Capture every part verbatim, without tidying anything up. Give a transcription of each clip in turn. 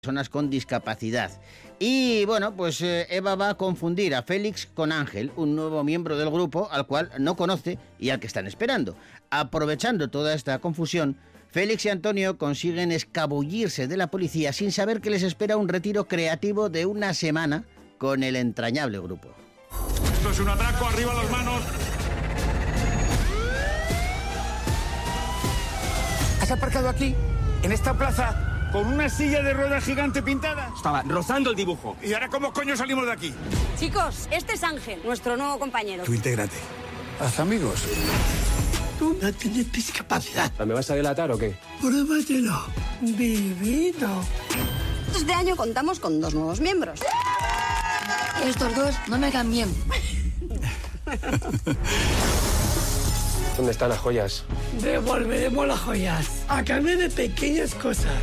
personas con discapacidad. Y bueno, pues eh, Eva va a confundir a Félix con Ángel, un nuevo miembro del grupo al cual no conoce y al que están esperando. Aprovechando toda esta confusión, Félix y Antonio consiguen escabullirse de la policía sin saber que les espera un retiro creativo de una semana con el entrañable grupo. Esto es un atraco, arriba las manos. ¿Has aparcado aquí, en esta plaza? Con una silla de ruedas gigante pintada. Estaba rozando el dibujo. ¿Y ahora cómo coño salimos de aquí? Chicos, este es Ángel, nuestro nuevo compañero. Tú intégrate. Haz amigos. Tú no tienes discapacidad. ¿Me vas a delatar o qué? Pruébatelo, divino. Este año contamos con dos nuevos miembros. Estos dos no me caen bien. ¿Dónde están las joyas? Devolveremos las joyas a cambio de pequeñas cosas.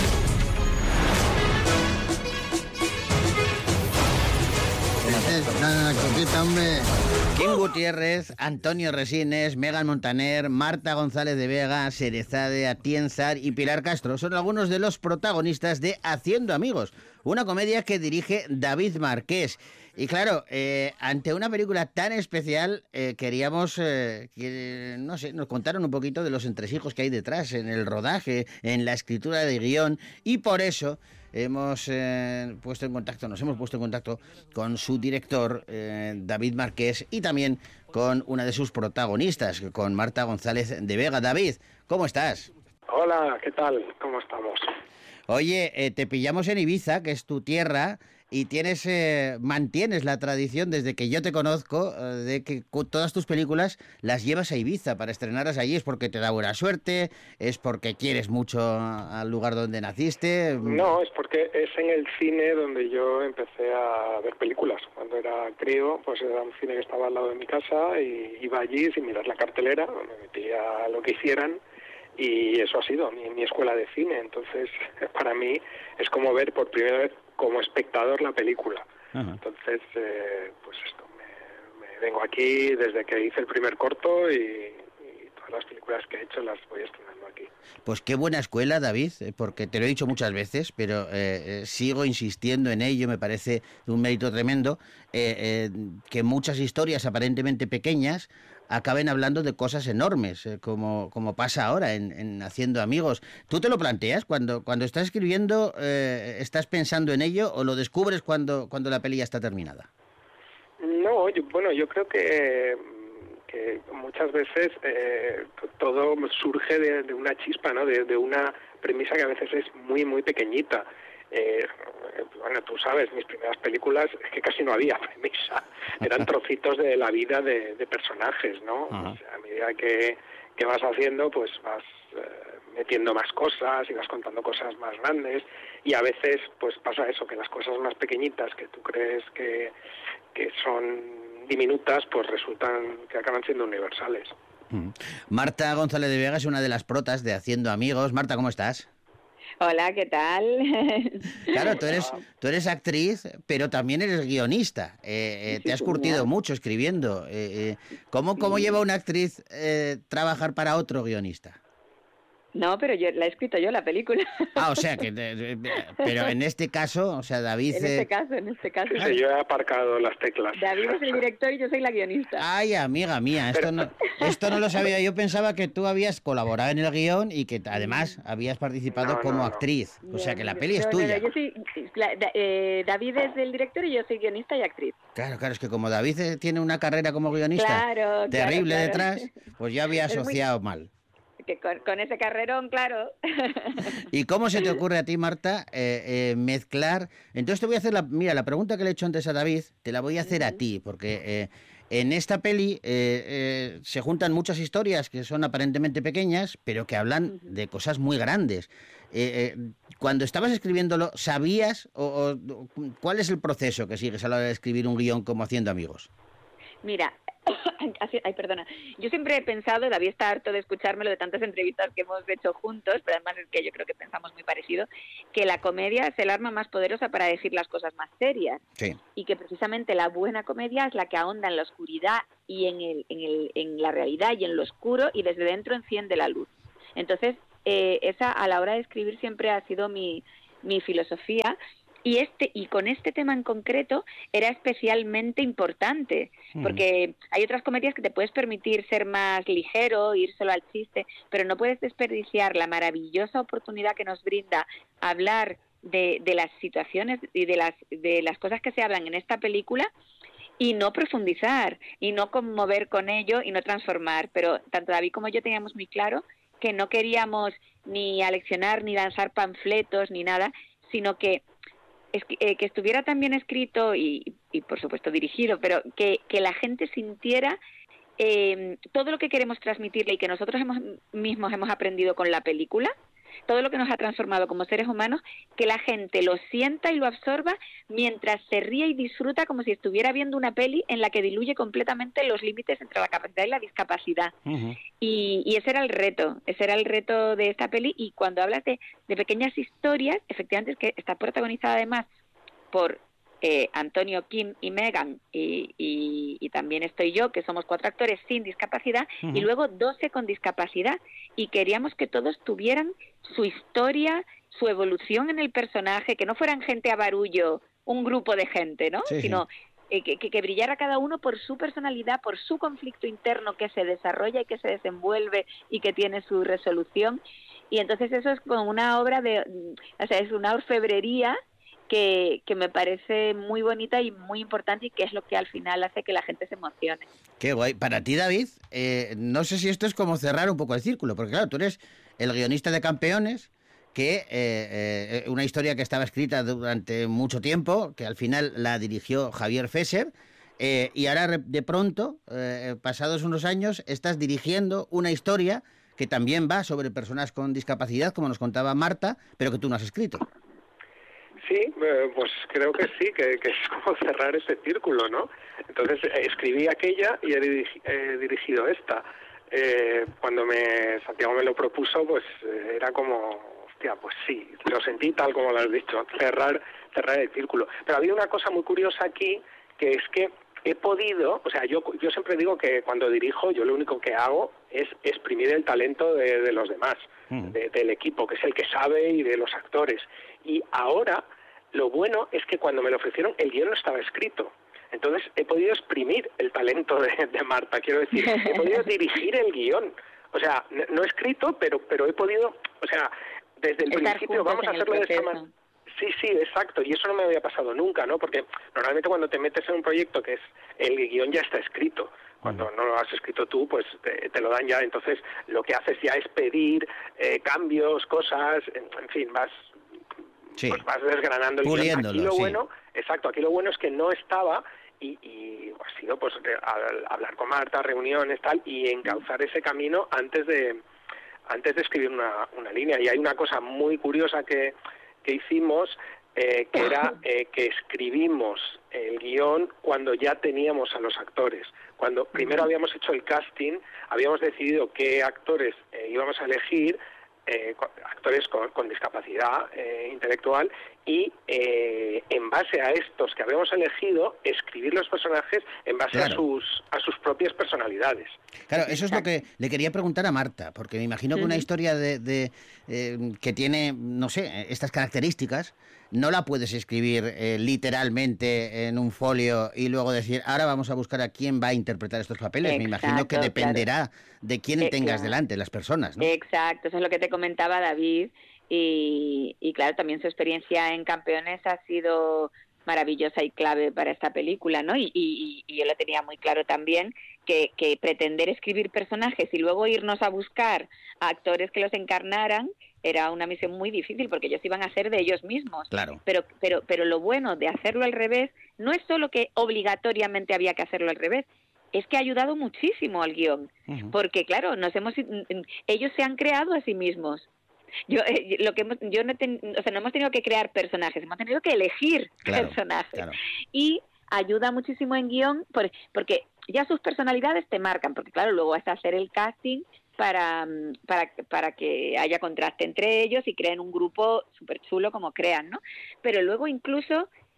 Kim Gutiérrez, Antonio Resines, Megan Montaner, Marta González de Vega, Serezade Atienzar y Pilar Castro son algunos de los protagonistas de Haciendo Amigos, una comedia que dirige David Marqués. Y claro, eh, ante una película tan especial, eh, queríamos eh, que, no sé, nos contaran un poquito de los entresijos que hay detrás, en el rodaje, en la escritura de guión, y por eso hemos eh, puesto en contacto, nos hemos puesto en contacto con su director, eh, David Marqués, y también con una de sus protagonistas, con Marta González de Vega. David, ¿cómo estás? Hola, ¿qué tal? ¿Cómo estamos? Oye, eh, te pillamos en Ibiza, que es tu tierra, y tienes, eh, mantienes la tradición desde que yo te conozco, eh, de que todas tus películas las llevas a Ibiza para estrenarlas allí. ¿Es porque te da buena suerte? ¿Es porque quieres mucho al lugar donde naciste? No, es porque es en el cine donde yo empecé a ver películas. Cuando era crío, pues era un cine que estaba al lado de mi casa y iba allí sin mirar la cartelera, me metía a lo que hicieran. Y eso ha sido mi, mi escuela de cine. Entonces, para mí es como ver por primera vez como espectador la película. Ajá. Entonces, eh, pues esto, me, me vengo aquí desde que hice el primer corto y, y todas las películas que he hecho las voy estrenando aquí. Pues qué buena escuela, David, porque te lo he dicho muchas veces, pero eh, eh, sigo insistiendo en ello, me parece de un mérito tremendo, eh, eh, que muchas historias aparentemente pequeñas acaben hablando de cosas enormes, eh, como, como pasa ahora en, en Haciendo Amigos. ¿Tú te lo planteas cuando, cuando estás escribiendo, eh, estás pensando en ello o lo descubres cuando, cuando la peli ya está terminada? No, yo, bueno, yo creo que, que muchas veces eh, todo surge de, de una chispa, ¿no? De, de una premisa que a veces es muy, muy pequeñita. Eh, bueno, tú sabes, mis primeras películas es que casi no había premisa, eran trocitos de la vida de, de personajes, ¿no? O sea, a medida que, que vas haciendo, pues vas eh, metiendo más cosas y vas contando cosas más grandes, y a veces pues pasa eso, que las cosas más pequeñitas que tú crees que, que son diminutas, pues resultan que acaban siendo universales. Mm. Marta González de Vega es una de las protas de Haciendo Amigos. Marta, ¿cómo estás? Hola, ¿qué tal? Claro, tú eres, tú eres actriz, pero también eres guionista. Eh, eh, te has curtido mucho escribiendo. Eh, eh, ¿cómo, ¿Cómo lleva una actriz eh, trabajar para otro guionista? No, pero yo la he escrito yo, la película. Ah, o sea, que de, de, pero en este caso, o sea, David... En este caso, en este caso. Sí, yo he aparcado las teclas. David es el director y yo soy la guionista. Ay, amiga mía, esto no, esto no lo sabía. Yo pensaba que tú habías colaborado en el guión y que además habías participado no, como no, actriz. No. O sea, que la peli es no, tuya. No, yo soy, la, eh, David es el director y yo soy guionista y actriz. Claro, claro, es que como David tiene una carrera como guionista claro, terrible claro, claro. detrás, pues yo había asociado muy... mal. Que con, con ese carrerón, claro. ¿Y cómo se te ocurre a ti, Marta, eh, eh, mezclar? Entonces te voy a hacer la... Mira, la pregunta que le he hecho antes a David, te la voy a hacer uh-huh. a ti, porque eh, en esta peli eh, eh, se juntan muchas historias que son aparentemente pequeñas, pero que hablan uh-huh. de cosas muy grandes. Eh, eh, cuando estabas escribiéndolo, ¿sabías o, o cuál es el proceso que sigues a la hora de escribir un guión como Haciendo Amigos? Mira... Ay, perdona. Yo siempre he pensado, David está harto de escuchármelo de tantas entrevistas que hemos hecho juntos, pero además es que yo creo que pensamos muy parecido, que la comedia es el arma más poderosa para decir las cosas más serias. Sí. Y que precisamente la buena comedia es la que ahonda en la oscuridad y en, el, en, el, en la realidad y en lo oscuro y desde dentro enciende la luz. Entonces, eh, esa a la hora de escribir siempre ha sido mi... mi filosofía. Y este y con este tema en concreto era especialmente importante, porque hay otras comedias que te puedes permitir ser más ligero, ir solo al chiste, pero no puedes desperdiciar la maravillosa oportunidad que nos brinda hablar de, de las situaciones y de las, de las cosas que se hablan en esta película y no profundizar, y no conmover con ello y no transformar. Pero tanto David como yo teníamos muy claro que no queríamos ni aleccionar, ni lanzar panfletos, ni nada, sino que Es que, eh, que estuviera tan bien escrito y, y por supuesto dirigido, pero que, que la gente sintiera eh, todo lo que queremos transmitirle y que nosotros hemos, mismos hemos aprendido con la película, todo lo que nos ha transformado como seres humanos, que la gente lo sienta y lo absorba mientras se ríe y disfruta como si estuviera viendo una peli en la que diluye completamente los límites entre la capacidad y la discapacidad. Uh-huh. Y, y ese era el reto, ese era el reto de esta peli. Y cuando hablas de, de pequeñas historias, efectivamente es que está protagonizada además por eh, Antonio, Kim y Megan, y, y, y también estoy yo, que somos cuatro actores sin discapacidad, uh-huh. y luego doce con discapacidad, y queríamos que todos tuvieran su historia, su evolución en el personaje, que no fueran gente a barullo, un grupo de gente, ¿no? Sí, sino eh, que, que, que brillara cada uno por su personalidad, por su conflicto interno que se desarrolla y que se desenvuelve y que tiene su resolución. Y entonces eso es como una obra de, o sea, es una orfebrería que, que me parece muy bonita y muy importante, y que es lo que al final hace que la gente se emocione. Qué guay. Para ti, David, eh, no sé si esto es como cerrar un poco el círculo, porque claro, tú eres el guionista de Campeones, que eh, eh, una historia que estaba escrita durante mucho tiempo, que al final la dirigió Javier Fesser, eh, y ahora de pronto, eh, pasados unos años, estás dirigiendo una historia que también va sobre personas con discapacidad, como nos contaba Marta, pero que tú no has escrito. Sí, eh, pues creo que sí, que, que es como cerrar ese círculo, ¿no? Entonces eh, escribí aquella y he, dirigi, he dirigido esta. Eh, cuando me Santiago me lo propuso, pues eh, era como, hostia, pues sí, lo sentí tal como lo has dicho, cerrar, cerrar el círculo. Pero había una cosa muy curiosa aquí, que es que he podido, o sea, yo yo siempre digo que cuando dirijo, yo lo único que hago es exprimir el talento de, de los demás, mm. de, del equipo, que es el que sabe, y de los actores. Y ahora, lo bueno es que cuando me lo ofrecieron, el guión no estaba escrito. Entonces he podido exprimir el talento de, de Marta, quiero decir, he podido dirigir el guión. O sea, no, no escrito, pero pero he podido, o sea, desde el Estar principio vamos a hacerlo de esta manera. Sí, sí, exacto, y eso no me había pasado nunca, ¿no? Porque normalmente cuando te metes en un proyecto que es, el guión ya está escrito. Cuando no lo has escrito tú, pues te, te lo dan ya. Entonces lo que haces ya es pedir eh, cambios, cosas, en, en fin, vas... Sí. Pues vas desgranando el guión. Aquí lo sí. bueno, exacto, aquí lo bueno es que no estaba, y, y ha sido pues hablar con Marta, reuniones, tal, y encauzar ese camino antes de antes de escribir una, una línea. Y hay una cosa muy curiosa que, que hicimos, eh, que era eh, que escribimos el guión cuando ya teníamos a los actores. Cuando primero habíamos hecho el casting, habíamos decidido qué actores eh, íbamos a elegir, Eh, actores con, con discapacidad eh, intelectual, y eh, en base a estos que habíamos elegido, escribir los personajes en base claro. a sus a sus propias personalidades. Claro, eso es lo que le quería preguntar a Marta, porque me imagino que uh-huh. una historia de, de eh, que tiene, no sé, estas características, no la puedes escribir eh, literalmente en un folio y luego decir, ahora vamos a buscar a quién va a interpretar estos papeles. Exacto, me imagino que dependerá claro. de quién eh, tengas claro. delante, las personas, ¿no? Exacto, eso es lo que te comentaba David, y, y claro, también su experiencia en Campeones ha sido maravillosa y clave para esta película, ¿no? Y, y, y yo lo tenía muy claro también, que, que pretender escribir personajes y luego irnos a buscar a actores que los encarnaran era una misión muy difícil, porque ellos iban a ser de ellos mismos. Claro. Pero, pero, pero lo bueno de hacerlo al revés no es solo que obligatoriamente había que hacerlo al revés, es que ha ayudado muchísimo al guión, uh-huh. porque claro, nos hemos ellos se han creado a sí mismos. Yo eh, lo que hemos, yo no, ten, o sea, no hemos tenido que crear personajes, hemos tenido que elegir claro, personajes. Claro. Y ayuda muchísimo en guión, por, porque ya sus personalidades te marcan, porque claro, luego vas a hacer el casting para, para, para que haya contraste entre ellos y creen un grupo súper chulo como crean, ¿no? Pero luego incluso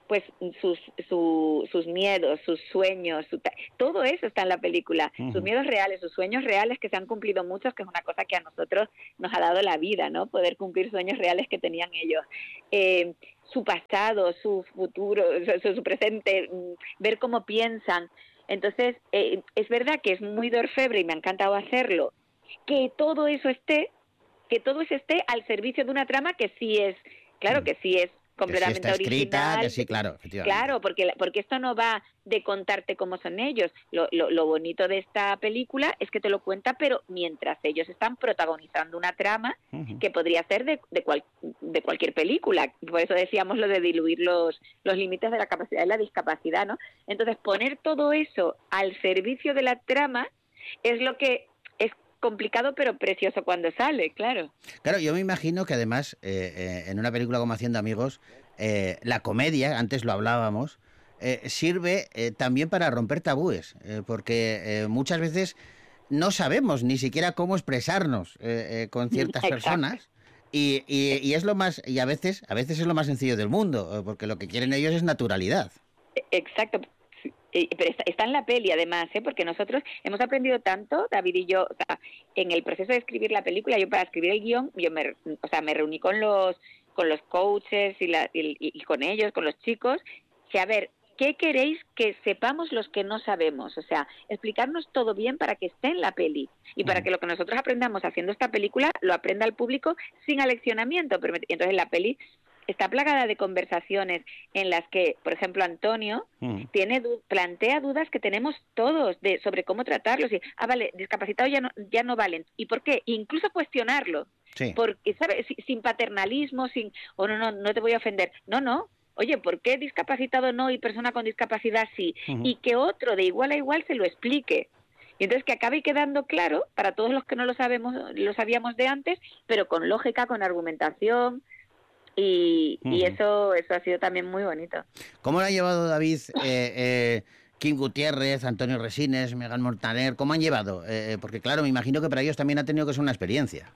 pues sus su, sus miedos, sus sueños, su, todo eso está en la película, uh-huh. sus miedos reales, sus sueños reales que se han cumplido muchos, que es una cosa que a nosotros nos ha dado la vida, ¿no? Poder cumplir sueños reales que tenían ellos. Eh, su pasado, su futuro, su, su presente, ver cómo piensan. Entonces, eh, es verdad que es muy de orfebre y me ha encantado hacerlo, que todo eso esté, que todo eso esté al servicio de una trama que sí es, claro que sí es completamente que sí está escrita, original. que sí, claro, efectivamente. Claro, porque, porque esto no va de contarte cómo son ellos. Lo, lo, lo bonito de esta película es que te lo cuenta, pero mientras ellos están protagonizando una trama uh-huh. que podría ser de, de, cual, de cualquier película. Por eso decíamos lo de diluir los, los límites de la capacidad y la discapacidad, ¿no? Entonces, poner todo eso al servicio de la trama es lo que es complicado pero precioso cuando sale, claro. Claro, yo me imagino que además eh, eh, en una película como Haciendo Amigos, eh, la comedia, antes lo hablábamos, eh, sirve eh, también para romper tabúes, eh, porque eh, muchas veces no sabemos ni siquiera cómo expresarnos eh, eh, con ciertas Exacto. personas y, y, y es lo más y a veces a veces es lo más sencillo del mundo, porque lo que quieren ellos es naturalidad. Exacto. Pero está, está en la peli además, ¿eh? Porque nosotros hemos aprendido tanto, David y yo, o sea, en el proceso de escribir la película, yo para escribir el guión, yo me, o sea, me reuní con los con los coaches y, la, y, y con ellos, con los chicos, que a ver, ¿qué queréis que sepamos los que no sabemos? O sea, explicarnos todo bien para que esté en la peli y para que lo que nosotros aprendamos haciendo esta película lo aprenda el público sin aleccionamiento. Pero entonces la peli está plagada de conversaciones en las que, por ejemplo, Antonio mm. tiene plantea dudas que tenemos todos de sobre cómo tratarlos. Y, ah, vale, discapacitados ya no, ya no valen. ¿Y por qué? Incluso cuestionarlo. Sí. Porque, ¿sabes? Sin paternalismo, sin, o oh, no, no, no te voy a ofender. No, no. Oye, ¿por qué discapacitado no y persona con discapacidad sí? Uh-huh. Y que otro de igual a igual se lo explique. Y entonces que acabe quedando claro para todos los que no lo sabemos, lo sabíamos de antes, pero con lógica, con argumentación. Y, uh-huh. y eso eso ha sido también muy bonito. ¿Cómo lo ha llevado David, eh, eh, Kim Gutiérrez, Antonio Resines, Megan Montaner? ¿Cómo han llevado? Eh, porque claro, me imagino que para ellos también ha tenido que ser una experiencia.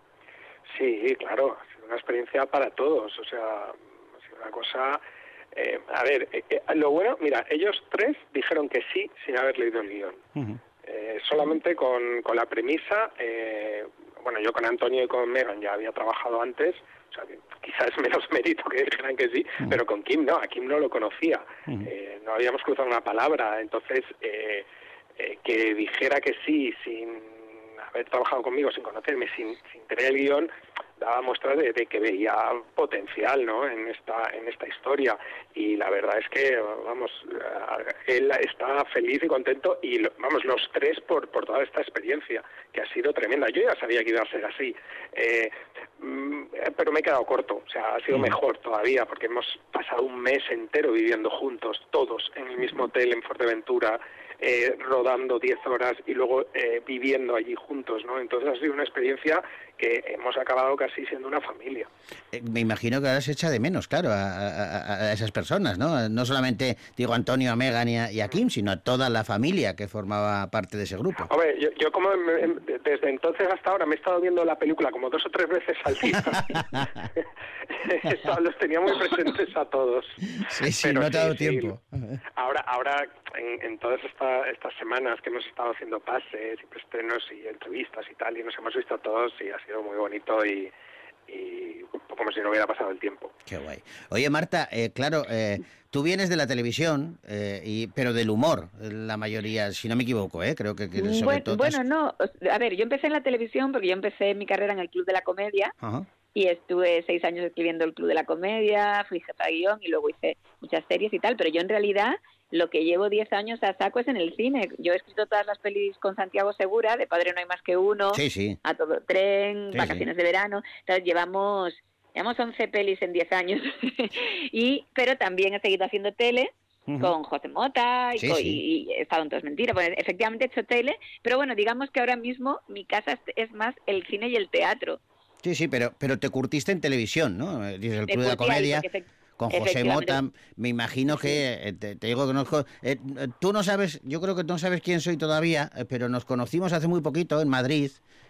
Sí, claro, ha sido una experiencia para todos. O sea, ha sido una cosa... Eh, a ver, eh, eh, lo bueno, mira, ellos tres dijeron que sí sin haber leído el guión. Uh-huh. Eh, solamente con, con la premisa, eh, bueno, yo con Antonio y con Megan ya había trabajado antes, o sea, que quizás es menos mérito que dijeran que sí, uh-huh. pero con Kim no, a Kim no lo conocía, uh-huh. eh, no habíamos cruzado una palabra, entonces eh, eh, que dijera que sí sin haber trabajado conmigo, sin conocerme, sin, sin tener el guión, daba muestra de, de que veía potencial, ¿no?, en esta en esta historia, y la verdad es que, vamos, él está feliz y contento, y vamos, los tres por por toda esta experiencia, que ha sido tremenda. Yo ya sabía que iba a ser así, eh, pero me he quedado corto, o sea, ha sido mejor todavía, porque hemos pasado un mes entero viviendo juntos, todos, en el mismo hotel en Fuerteventura, eh, rodando diez horas y luego eh, viviendo allí juntos, ¿no? Entonces ha sido una experiencia que hemos acabado casi siendo una familia. Eh, me imagino que ahora se echa de menos, claro, a, a, a esas personas, ¿no? No solamente, digo, Antonio, a Megan y a, y a Kim, sino a toda la familia que formaba parte de ese grupo. Hombre, yo, yo como me, desde entonces hasta ahora me he estado viendo la película como dos o tres veces al día. Los tenía muy presentes a todos. Sí, sí, pero no te ha dado sí, tiempo. Sí. Ahora, ahora en, en todas esta, estas semanas que hemos estado haciendo pases y preestrenos y entrevistas y tal, y nos hemos visto todos, y ha sido muy bonito y, y como si no hubiera pasado el tiempo. Qué guay. Oye, Marta, eh, claro, eh, tú vienes de la televisión, eh, y pero del humor, la mayoría, si no me equivoco, ¿eh? Creo que, que sobre bueno, todo... Bueno, no, a ver, yo empecé en la televisión porque yo empecé mi carrera en el Club de la Comedia. Ajá. Y estuve seis años escribiendo el Club de la Comedia, fui jefa de guión y luego hice muchas series y tal, pero yo en realidad lo que llevo diez años a saco es en el cine. Yo he escrito todas las pelis con Santiago Segura, de Padre no hay más que uno, sí, sí. A todo tren, sí, Vacaciones sí. de verano. Entonces llevamos, llevamos once pelis en diez años. y Pero también he seguido haciendo tele, uh-huh. con José Mota y, sí, con, sí. y, y he estado en Todo es Mentira. Pues efectivamente he hecho tele, pero bueno, digamos que ahora mismo mi casa es más el cine y el teatro. Sí, sí, pero pero te curtiste en televisión, ¿no? Dices el Club de la Comedia, con José Mota. Me imagino que, te, te digo que conozco... Eh, tú no sabes, yo creo que no sabes quién soy todavía, pero nos conocimos hace muy poquito en Madrid,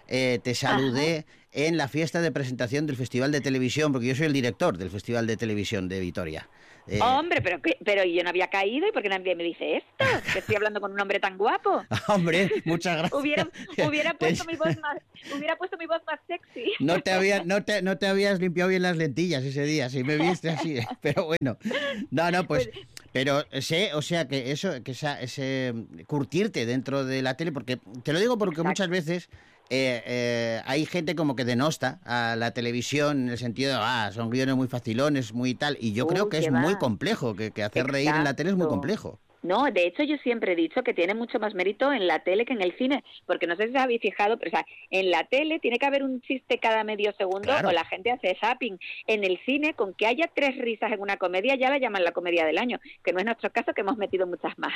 eh, te saludé Ajá. en la fiesta de presentación del Festival de Televisión, porque yo soy el director del Festival de Televisión de Vitoria. Eh... Hombre, pero pero yo no había caído, ¿y por qué nadie me dice esto? Que estoy hablando con un hombre tan guapo. Hombre, muchas gracias. hubiera, hubiera puesto mi voz más, hubiera puesto mi voz más sexy. No te había, no te, no te habías limpiado bien las lentillas ese día, si me viste así, pero bueno. No, no, pues, pues pero sé, o sea, que eso, que esa, ese curtirte dentro de la tele, porque te lo digo porque Exacto. muchas veces Eh, eh, hay gente como que denosta a la televisión en el sentido de, ah, son guiones muy facilones, muy tal, y yo Uy, creo que es va. muy complejo, que, que hacer Exacto. reír en la tele es muy complejo. No, de hecho yo siempre he dicho que tiene mucho más mérito en la tele que en el cine, porque no sé si os habéis fijado, pero o sea, en la tele tiene que haber un chiste cada medio segundo claro. o la gente hace zapping. En el cine, con que haya tres risas en una comedia, ya la llaman la comedia del año, que no es nuestro caso, que hemos metido muchas más.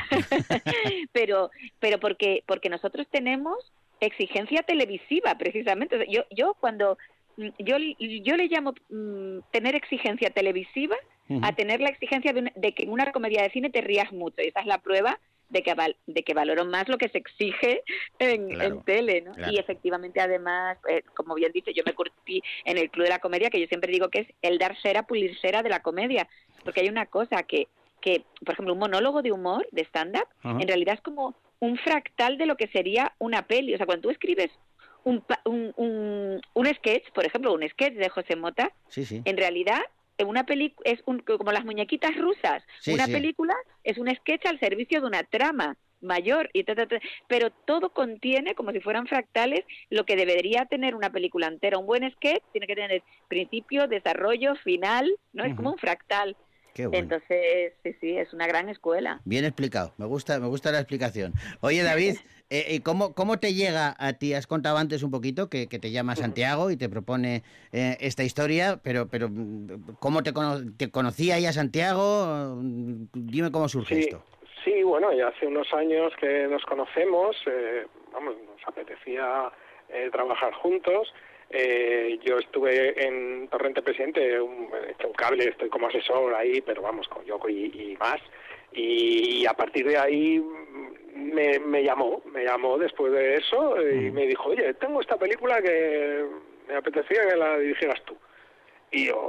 pero pero porque porque nosotros tenemos exigencia televisiva, precisamente. Yo yo cuando yo yo le llamo mm, tener exigencia televisiva uh-huh. a tener la exigencia de, una, de que en una comedia de cine te rías mucho, y esa es la prueba de que val, de que valoro más lo que se exige en, claro, en tele, ¿no? Claro. Y efectivamente, además, eh, como bien dice, yo me curtí en el Club de la Comedia, que yo siempre digo que es el dar cera, pulir cera de la comedia, porque hay una cosa que que, por ejemplo, un monólogo de humor, de stand-up, uh-huh. en realidad es como un fractal de lo que sería una peli. O sea, cuando tú escribes un, un, un, un sketch, por ejemplo, un sketch de José Mota, sí, sí. en realidad una película es un, como las muñequitas rusas. Sí, una sí. película es un sketch al servicio de una trama mayor, y ta, ta, ta, pero todo contiene, como si fueran fractales, lo que debería tener una película entera. Un buen sketch tiene que tener principio, desarrollo, final, ¿no? Uh-huh. Es como un fractal. Qué bueno. Entonces, sí, sí, es una gran escuela. Bien explicado, me gusta me gusta la explicación. Oye, David, eh, ¿cómo, ¿cómo te llega a ti? Has contado antes un poquito que, que te llama Santiago y te propone eh, esta historia, pero pero ¿cómo te, cono te conocía ya Santiago? Dime cómo surge sí, esto. Sí, bueno, ya hace unos años que nos conocemos, eh, vamos, nos apetecía eh, trabajar juntos. Eh, yo estuve en Torrente Presidente, un, un cable, estoy como asesor ahí, pero vamos, con Yoko y, y más. Y, y a partir de ahí me, me llamó, me llamó después de eso y me dijo, oye, tengo esta película que me apetecía que la dirigieras tú. Y yo,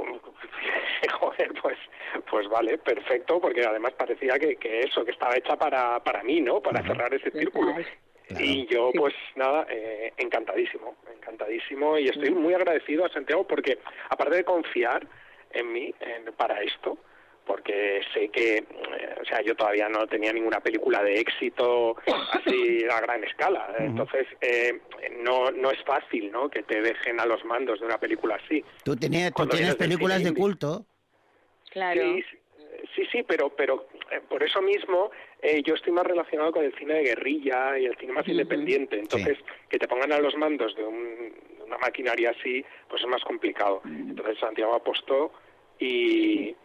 joder, pues pues vale, perfecto, porque además parecía que, que eso, que estaba hecha para, para mí, ¿no? Para uh-huh. cerrar ese círculo. Claro. Y yo, pues nada, eh, encantadísimo, encantadísimo, y estoy muy agradecido a Santiago porque, aparte de confiar en mí en, para esto, porque sé que, eh, o sea, yo todavía no tenía ninguna película de éxito así a gran escala, uh-huh. entonces eh, no no es fácil, ¿no?, que te dejen a los mandos de una película así. Tú, tenía, tú tienes películas de culto. Claro. Sí, sí, sí, pero pero eh, por eso mismo eh, yo estoy más relacionado con el cine de guerrilla y el cine más uh-huh. independiente, entonces sí. que te pongan a los mandos de, un, de una maquinaria así, pues es más complicado. Entonces Santiago apostó y...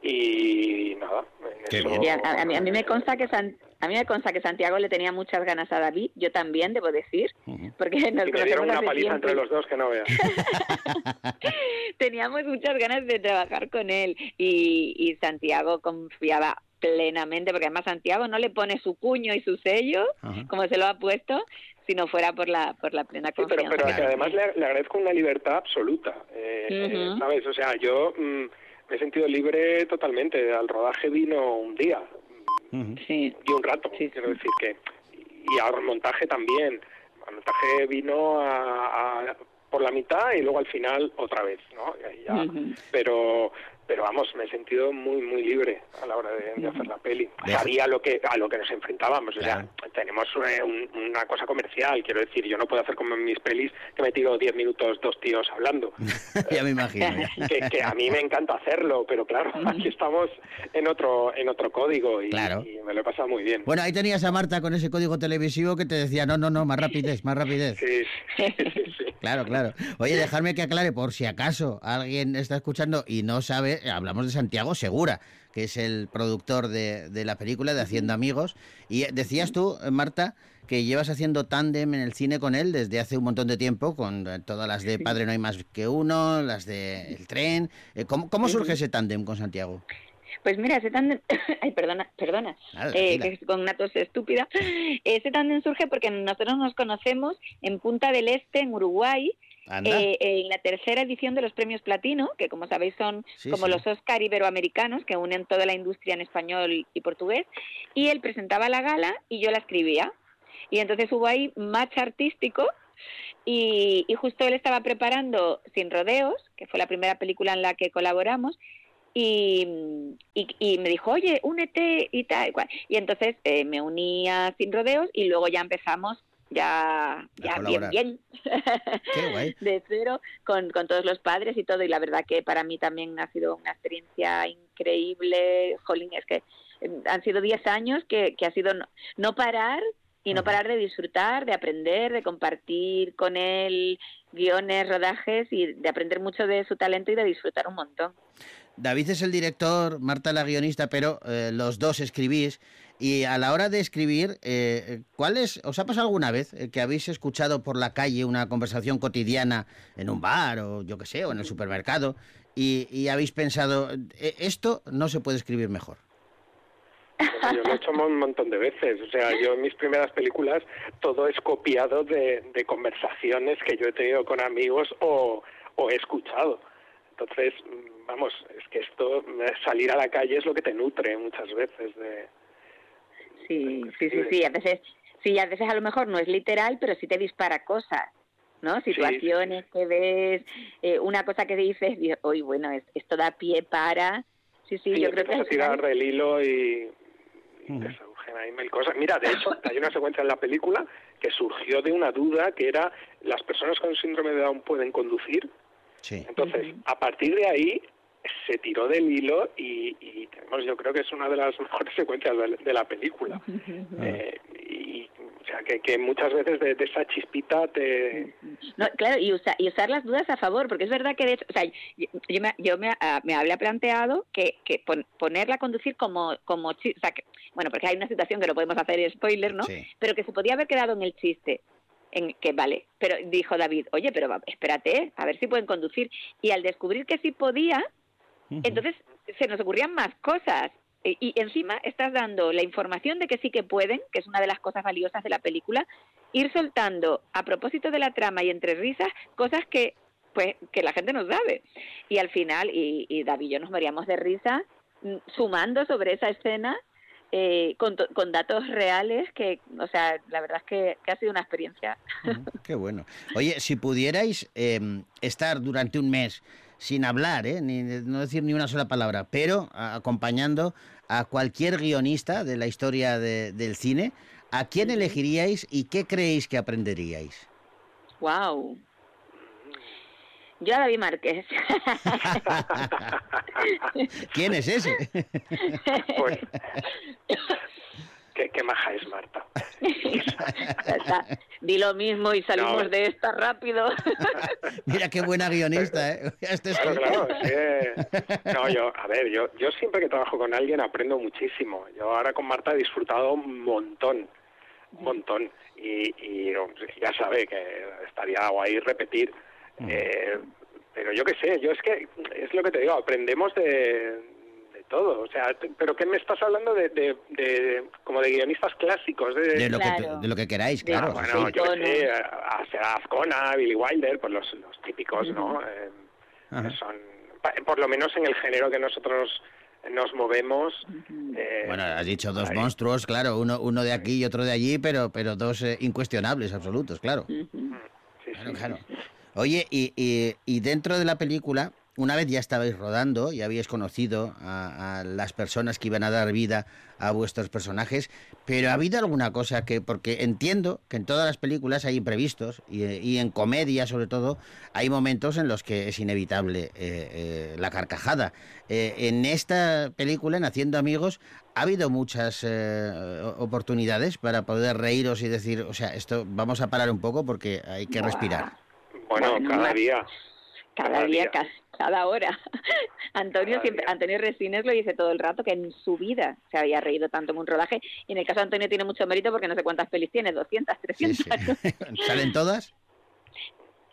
y nada, eso... a, a, mí, a mí me consta que San, a mí me consta que Santiago le tenía muchas ganas a David, yo también, debo decir, porque nos y me dieron una paliza tiempo. Entre los dos que no veas. Teníamos muchas ganas de trabajar con él y, y Santiago confiaba plenamente, porque además Santiago no le pone su puño y su sello, uh-huh. como se lo ha puesto, si no fuera por la por la plena confianza. Sí, pero, pero que además le, le agradezco una libertad absoluta, eh, uh-huh. eh, ¿sabes? O sea, yo... Mm, me he sentido libre totalmente. Al rodaje vino un día uh-huh. sí. y un rato, sí, quiero sí. decir que... Y al montaje también. Al montaje vino a, a, por la mitad y luego al final otra vez, ¿no? Y ya. Uh-huh. Pero... pero vamos, me he sentido muy muy libre a la hora de, de hacer la peli. Sabía lo que a lo que nos enfrentábamos, claro. O sea, tenemos eh, un, una cosa comercial, quiero decir, yo no puedo hacer como en mis pelis que me tiro diez minutos dos tíos hablando. Ya me imagino. que, que a mí me encanta hacerlo, pero claro, aquí estamos en otro en otro código y, claro. y me lo he pasado muy bien. Bueno, ahí tenías a Marta con ese código televisivo que te decía, no, no, no, más rapidez, más rapidez. Sí, sí, sí, sí. Claro, claro. Oye, dejarme que aclare, por si acaso alguien está escuchando y no sabe, hablamos de Santiago Segura, que es el productor de, de la película, de Haciendo Amigos. Y decías tú, Marta, que llevas haciendo tándem en el cine con él desde hace un montón de tiempo, con todas las de Padre no hay más que uno, las de El tren. ¿Cómo, cómo surge ese tándem con Santiago? Pues mira, ese tándem... Ay, perdona, perdona, Nada, eh, tranquila. que con una tos estúpida. Ese tándem surge porque nosotros nos conocemos en Punta del Este, en Uruguay, Anda. eh, en la tercera edición de los premios Platino, que como sabéis son Sí, como sí. los Oscar iberoamericanos, que unen toda la industria en español y portugués, y él presentaba la gala y yo la escribía. Y entonces hubo ahí match artístico, y, y justo él estaba preparando Sin Rodeos, que fue la primera película en la que colaboramos, y, y, y me dijo, oye, únete y tal y cual. Y entonces eh, me uní a Sin Rodeos y luego ya empezamos ya, ya bien, colaborar. bien, Qué guay. de cero, con, con todos los padres y todo. Y la verdad que para mí también ha sido una experiencia increíble. Jolín, es que eh, han sido diez años que, que ha sido no, no parar y no parar de disfrutar, de aprender, de compartir con él guiones, rodajes y de aprender mucho de su talento y de disfrutar un montón. David es el director, Marta la guionista, pero eh, los dos escribís. Y a la hora de escribir, eh, ¿cuál es, os ha pasado alguna vez eh, que habéis escuchado por la calle una conversación cotidiana en un bar o yo qué sé, o en el supermercado y, y habéis pensado, "Eh, esto no se puede escribir mejor"? Bueno, yo lo he hecho un montón de veces. O sea, yo en mis primeras películas todo es copiado de, de conversaciones que yo he tenido con amigos o, o he escuchado. Entonces, vamos, es que esto, salir a la calle es lo que te nutre muchas veces de... Sí, sí, sí, sí, a veces, sí, a veces a lo mejor no es literal, pero sí te dispara cosas, ¿no? Situaciones sí, sí. que ves, eh, una cosa que dices, y, uy, bueno, es- esto da pie para... Sí, sí, Sí, yo creo que... empiezas al a tirar final- del hilo y, y te surgen ahí mil cosas. Mira, de hecho, hay una secuencia en la película que surgió de una duda que era, ¿las personas con síndrome de Down pueden conducir? Sí. Entonces, a partir de ahí se tiró del hilo y, y tenemos, yo creo que es una de las mejores secuencias de, de la película. Eh, y, o sea, que, que muchas veces de, de esa chispita te... No, claro, y, usa, y usar las dudas a favor, porque es verdad que de hecho, o sea, yo, yo me, yo me, ah, me había planteado que, que pon- ponerla a conducir como, como chi- o sea, que, bueno, porque hay una situación que no podemos hacer spoiler, ¿no? Sí. Pero que se podía haber quedado en el chiste, en que vale, pero dijo David, oye, pero va, espérate, a ver si pueden conducir, y al descubrir que sí podía, entonces se nos ocurrían más cosas. Y, y encima estás dando la información de que sí que pueden, que es una de las cosas valiosas de la película, ir soltando a propósito de la trama y entre risas cosas que pues que la gente no sabe. Y al final, y, y David y yo nos moríamos de risa mm, sumando sobre esa escena eh, con, to- con datos reales que, o sea, la verdad es que, que ha sido una experiencia. Ujú, qué bueno. Oye, si pudierais eh, estar durante un mes sin hablar, ¿eh? Ni, no decir ni una sola palabra, pero a- acompañando a cualquier guionista de la historia de- del cine, ¿a quién elegiríais y qué creéis que aprenderíais? Wow. Yo a David Márquez. ¿Quién es ese? Pues, qué, qué maja es Marta. Ya está. Di lo mismo y salimos No. de esta rápido. Mira qué buena guionista, ¿eh? Esto es Claro, que- claro, es que... No, yo, a ver, yo, yo siempre que trabajo con alguien aprendo muchísimo. Yo ahora con Marta he disfrutado un montón, un montón. Y, y ya sabe que estaría guay repetir. Eh, pero yo qué sé, yo es que, es lo que te digo, aprendemos de, de todo. O sea, te- pero ¿qué me estás hablando de, de, de como de guionistas clásicos? De, De lo, que, Claro. de lo que queráis, De- claro. Ah, bueno, sí. yo qué Tono. sé, a, a Azcona, Billy Wilder, pues los, los típicos, ¿no? Eh, Ajá. que son, pa- por lo menos en el género que nosotros nos movemos. eh, Bueno, has dicho dos ahí. monstruos, claro, uno, uno de aquí y otro de allí, pero, pero dos eh, incuestionables, absolutos, claro. Sí, Claro, sí. claro. Oye, y, y, y dentro de la película, una vez ya estabais rodando y habíais conocido a, a las personas que iban a dar vida a vuestros personajes, pero ¿ha habido alguna cosa que, porque entiendo que en todas las películas hay imprevistos y, y en comedia sobre todo hay momentos en los que es inevitable eh, eh, la carcajada. Eh, en esta película, en Haciendo Amigos, ha habido muchas eh, oportunidades para poder reíros y decir, o sea, esto vamos a parar un poco porque hay que respirar. Bueno, Bueno, cada más- día. Cada, Cada día, día. ca- cada hora. Antonio Cada siempre, día. Antonio Resines lo dice todo el rato que en su vida se había reído tanto en un rodaje. Y en el caso de Antonio tiene mucho mérito porque no sé cuántas pelis tiene, doscientas, Sí, trescientas. sí. ¿Salen todas?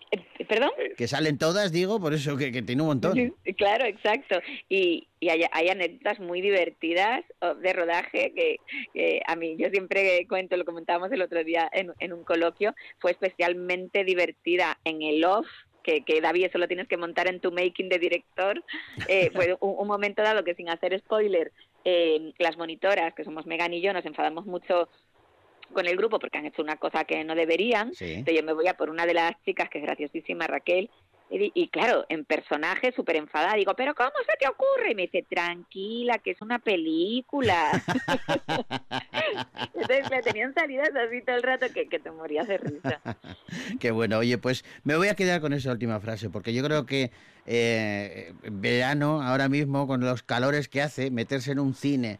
Eh, ¿Perdón? Que salen todas, digo, por eso que, que tiene un montón. Sí, claro, exacto. Y, y hay, hay anécdotas muy divertidas de rodaje que, que a mí, yo siempre cuento, lo comentábamos el otro día en, en un coloquio, fue especialmente divertida en el off, que, que David, eso lo tienes que montar en tu making de director. Eh, fue un, un momento dado que, sin hacer spoiler, eh, las monitoras, que somos Megan y yo, nos enfadamos mucho con el grupo porque han hecho una cosa que no deberían. Sí. Entonces yo me voy a por una de las chicas, que es graciosísima, Raquel, y, y claro, en personaje súper enfadada, digo, ¿pero cómo se te ocurre? Y me dice, tranquila, que es una película. Entonces le tenían salidas así todo el rato que, que te morías de risa. Qué bueno. Oye, pues me voy a quedar con esa última frase, porque yo creo que eh, verano, ahora mismo, con los calores que hace, meterse en un cine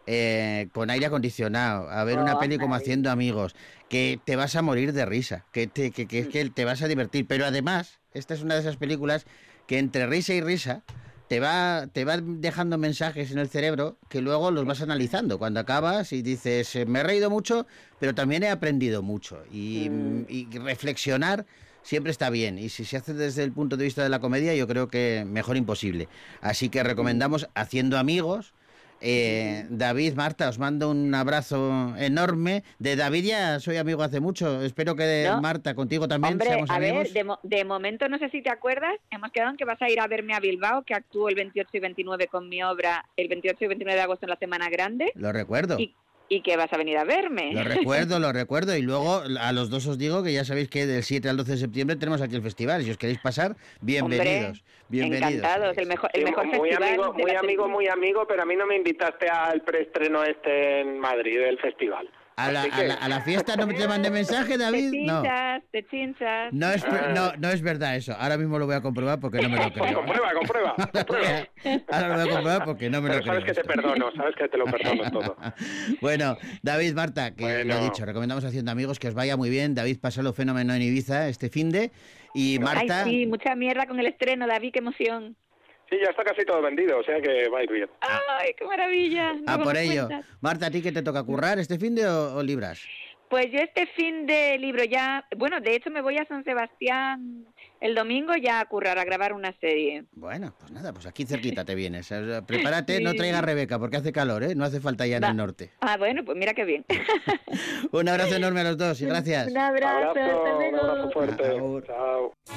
Eh, con aire acondicionado, a ver Oh, una peli como ay. Haciendo Amigos, que te vas a morir de risa, que, te, que, que, que te vas a divertir, pero además, esta es una de esas películas que entre risa y risa te va, te va dejando mensajes en el cerebro que luego los vas analizando cuando acabas y dices, eh, me he reído mucho, pero también he aprendido mucho, y, Mm. y reflexionar siempre está bien, y si se hace desde el punto de vista de la comedia, yo creo que mejor imposible. Así que recomendamos Haciendo Amigos. Eh, David, Marta, os mando un abrazo enorme. De David ya soy amigo hace mucho. Espero que de ¿No? Marta, contigo también Hombre, seamos a amigos. ver, de, mo- de momento no sé si te acuerdas, hemos quedado en que vas a ir a verme a Bilbao, que actúo el veintiocho y veintinueve con mi obra, el veintiocho y veintinueve de agosto en la Semana Grande, Lo recuerdo. y, y que vas a venir a verme. Lo recuerdo, lo recuerdo. Y luego a los dos os digo que ya sabéis que del siete al doce de septiembre tenemos aquí el festival. Si os queréis pasar, bienvenidos. Hombre, bienvenidos. encantados, el mejor, el Sí, mejor muy festival. amigo, de muy la amigo, televisión. muy amigo, pero a mí no me invitaste al preestreno este en Madrid del festival. A la, Así a que- la- a la fiesta no te mandé mensaje, David. Te No. chinchas, te chinchas. No es, Ah. no, no es verdad eso. Ahora mismo lo voy a comprobar porque no me lo creo. Comprueba, comprueba, comprueba. Ahora lo voy a comprobar porque no me Pero lo creo. sabes que te esto. perdono, sabes que te lo perdono todo. Bueno, David, Marta, que Bueno. lo he dicho, recomendamos Haciendo Amigos, que os vaya muy bien. David, pásalo fenómeno en Ibiza este finde. Y Marta, Ay, sí, mucha mierda con el estreno, David, qué emoción. Sí, ya está casi todo vendido, o sea que va a ir bien. Ay, qué maravilla. a luego por me ello. cuentas. Marta, ¿a ti qué te toca currar este finde o, o libras? Pues yo este fin de libro ya, bueno, de hecho me voy a San Sebastián el domingo ya a currar, a grabar una serie. Bueno, pues nada, pues aquí cerquita te vienes. O sea, prepárate, Sí. no traigas a Rebeca porque hace calor, ¿eh? No hace falta ya en Va. el norte. Ah, bueno, pues mira qué bien. Un abrazo enorme a los dos y gracias. Un abrazo, Abrazo, hasta un luego. abrazo fuerte. Agur. Chao.